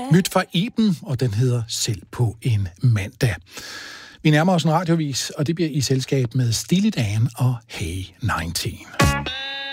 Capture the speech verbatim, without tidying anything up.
Nyt fra Iben, og den hedder Selv på en mandag. Vi nærmer os en radiovis, og det bliver i selskab med Steely Dan og Hey nitten.